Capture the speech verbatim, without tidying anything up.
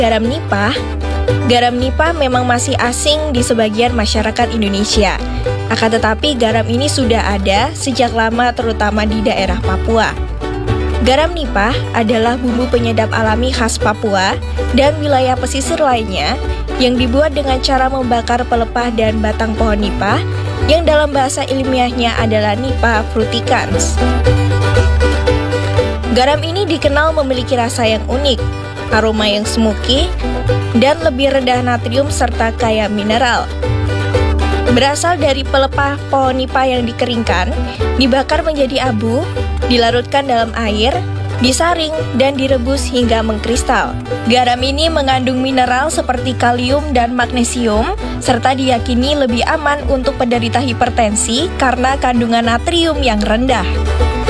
Garam nipah. Garam nipah memang masih asing di sebagian masyarakat Indonesia. Akan tetapi garam ini sudah ada sejak lama terutama di daerah Papua. Garam nipah adalah bumbu penyedap alami khas Papua dan wilayah pesisir lainnya yang dibuat dengan cara membakar pelepah dan batang pohon nipah yang dalam bahasa ilmiahnya adalah Nipah fruticans. Garam ini dikenal memiliki rasa yang unik, aroma yang smoky, dan lebih rendah natrium serta kaya mineral. Berasal dari pelepah pohon nipah yang dikeringkan, dibakar menjadi abu, dilarutkan dalam air, disaring, dan direbus hingga mengkristal. Garam ini mengandung mineral seperti kalium dan magnesium, serta diyakini lebih aman untuk penderita hipertensi karena kandungan natrium yang rendah.